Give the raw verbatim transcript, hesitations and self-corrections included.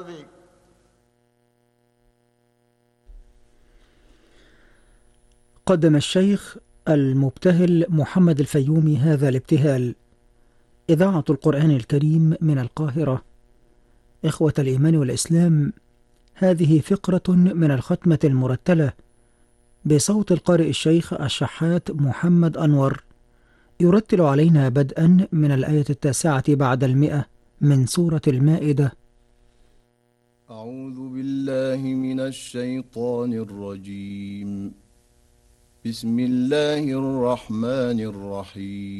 قدم الشيخ المبتهل محمد الفيومي هذا الابتهال. إذاعة القرآن الكريم من القاهرة. إخوة الإيمان والإسلام، هذه فقرة من الختمة المرتلة بصوت القارئ الشيخ الشحات محمد أنور، يرتل علينا بدءا من الآية التاسعة بعد المئة من سورة المائدة. أعوذ بالله من الشيطان الرجيم. بسم الله الرحمن الرحيم.